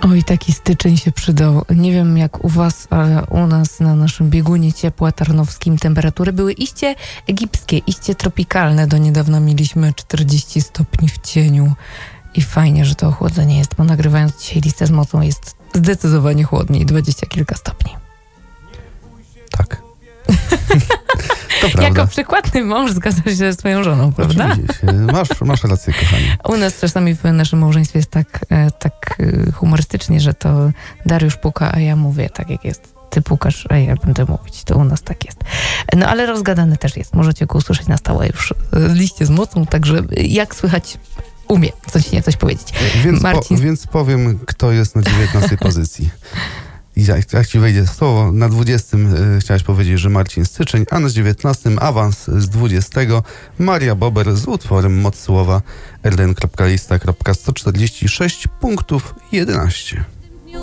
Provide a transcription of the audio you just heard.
Oj, taki styczeń się przydał. Nie wiem jak u was, ale u nas na naszym biegunie ciepła tarnowskim temperatury były iście egipskie, iście tropikalne. Do niedawna mieliśmy 40 stopni w cieniu i fajnie, że to ochłodzenie jest, bo nagrywając dzisiaj listę z mocą jest zdecydowanie chłodniej, 20 kilka stopni. Tak. To prawda. Jako przykładny mąż zgadzasz się ze swoją żoną, prawda? Oczywiście. Masz rację, kochanie. U nas czasami w naszym małżeństwie jest tak humorystycznie, że to Dariusz puka, a ja mówię tak jak jest. Ty pukasz, a ja będę mówić. To u nas tak jest. No ale rozgadane też jest. Możecie go usłyszeć na stałe już liście z mocą, także jak słychać umie coś powiedzieć. Więc powiem, kto jest na 19 pozycji. I jak ci wejdzie słowo, na 20 chciałaś powiedzieć, że Marcin Styczeń, a na 19 awans z 20 Maria Bober z utworem Moc Słowa rn.lista.146 punktów 11.